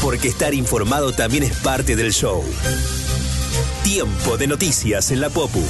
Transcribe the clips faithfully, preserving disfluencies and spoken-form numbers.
porque estar informado también es parte del show. Tiempo de noticias en la Popu.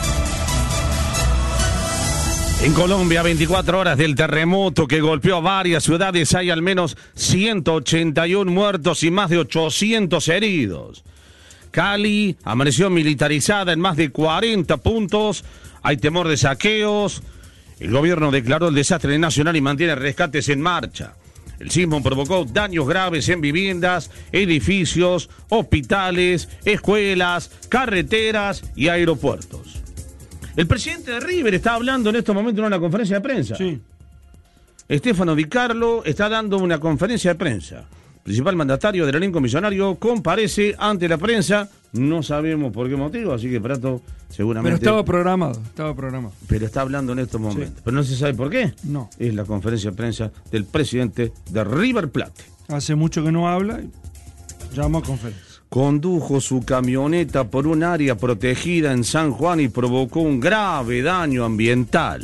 En Colombia, veinticuatro horas del terremoto que golpeó a varias ciudades, hay al menos ciento ochenta y uno muertos y más de ochocientos heridos. Cali amaneció militarizada en más de cuarenta puntos, hay temor de saqueos. El gobierno declaró el desastre nacional y mantiene rescates en marcha. El sismo provocó daños graves en viviendas, edificios, hospitales, escuelas, carreteras y aeropuertos. El presidente de River está hablando en estos momentos en una conferencia de prensa. Sí. Stefano Di Carlo está dando una conferencia de prensa. El principal mandatario del elenco millonario comparece ante la prensa. No sabemos por qué motivo, así que Prato seguramente... Pero estaba programado, estaba programado. Pero está hablando en estos momentos. Sí. Pero no se sabe por qué. No. Es la conferencia de prensa del presidente de River Plate. Hace mucho que no habla y llama a conferencia. Condujo su camioneta por un área protegida en San Juan y provocó un grave daño ambiental.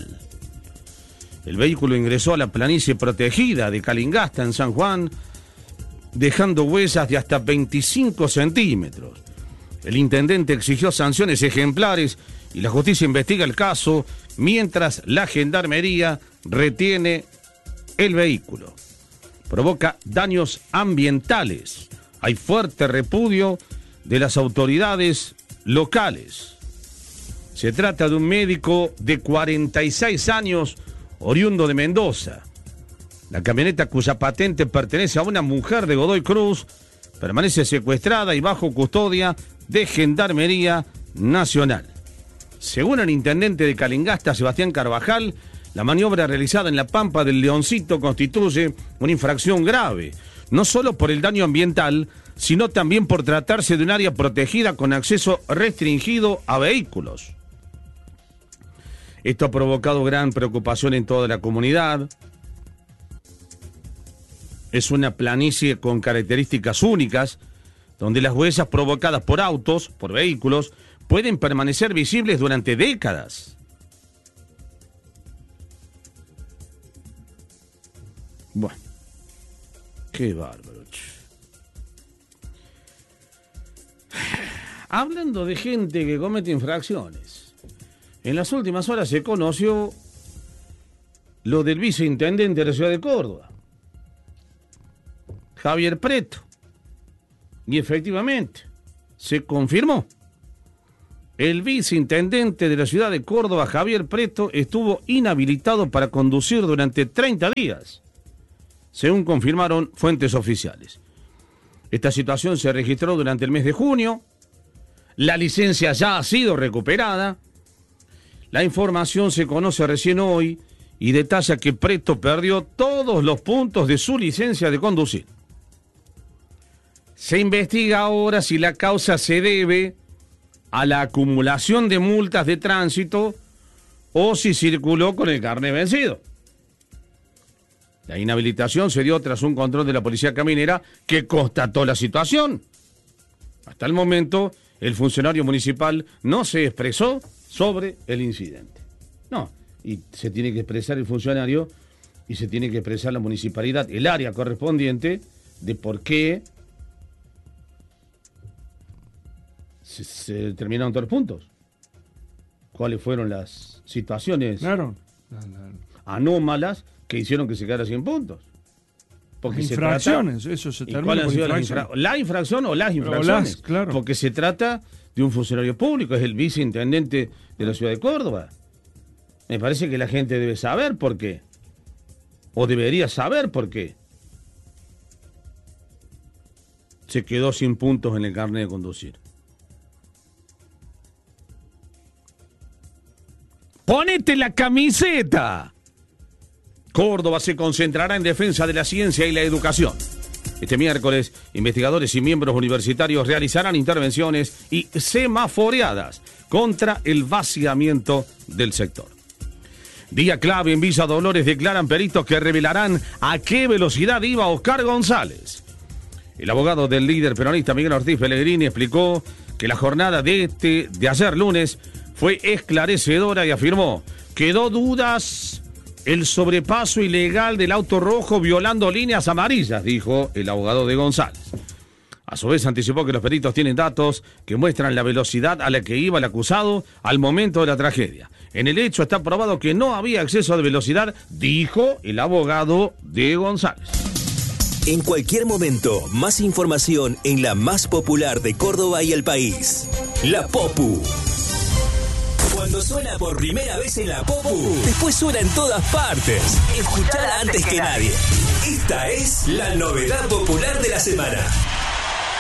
El vehículo ingresó a la planicie protegida de Calingasta en San Juan, dejando huellas de hasta veinticinco centímetros. El intendente exigió sanciones ejemplares y la justicia investiga el caso, mientras la gendarmería retiene el vehículo. Provoca daños ambientales. Hay fuerte repudio de las autoridades locales. Se trata de un médico de cuarenta y seis años, oriundo de Mendoza. La camioneta, cuya patente pertenece a una mujer de Godoy Cruz, permanece secuestrada y bajo custodia de Gendarmería Nacional. Según el intendente de Calingasta, Sebastián Carvajal, la maniobra realizada en la Pampa del Leoncito constituye una infracción grave, no solo por el daño ambiental, sino también por tratarse de un área protegida con acceso restringido a vehículos. Esto ha provocado gran preocupación en toda la comunidad. Es una planicie con características únicas, donde las huellas provocadas por autos, por vehículos, pueden permanecer visibles durante décadas. Bueno, qué bárbaro. Hablando de gente que comete infracciones, en las últimas horas se conoció lo del viceintendente de la ciudad de Córdoba, Javier Preto. Y efectivamente, se confirmó. El viceintendente de la ciudad de Córdoba, Javier Preto, estuvo inhabilitado para conducir durante treinta días, según confirmaron fuentes oficiales. Esta situación se registró durante el mes de junio. La licencia ya ha sido recuperada. La información se conoce recién hoy y detalla que Preto perdió todos los puntos de su licencia de conducir. Se investiga ahora si la causa se debe a la acumulación de multas de tránsito o si circuló con el carnet vencido. La inhabilitación se dio tras un control de la policía caminera que constató la situación. Hasta el momento, el funcionario municipal no se expresó sobre el incidente. No, y se tiene que expresar el funcionario y se tiene que expresar la municipalidad, el área correspondiente, de por qué se, se determinaron todos los puntos. ¿Cuáles fueron las situaciones Claro. anómalas que hicieron que se quedara sin puntos? Porque infracciones, se trata, eso se ¿y termina cuál ha por sido la, infracción? infra, la infracción o las infracciones? Las, claro. Porque se trata de un funcionario público, es el viceintendente de la ciudad de Córdoba. Me parece que la gente debe saber por qué. O debería saber por qué. Se quedó sin puntos en el carnet de conducir. ¡Ponete la camiseta! Córdoba se concentrará en defensa de la ciencia y la educación. Este miércoles, investigadores y miembros universitarios realizarán intervenciones y semaforeadas contra el vaciamiento del sector. Día clave en Villa Dolores, declaran peritos que revelarán a qué velocidad iba Oscar González. El abogado del líder peronista Miguel Ortiz Pellegrini explicó que la jornada de este de ayer lunes fue esclarecedora y afirmó: quedó dudas el sobrepaso ilegal del auto rojo violando líneas amarillas, dijo el abogado de González. A su vez anticipó que los peritos tienen datos que muestran la velocidad a la que iba el acusado al momento de la tragedia. En el hecho está probado que no había exceso de velocidad, dijo el abogado de González. En cualquier momento, más información en la más popular de Córdoba y el país. La Popu. Cuando suena por primera vez en la Popu, después suena en todas partes. Escuchala antes que nadie. Esta es la novedad popular de la semana.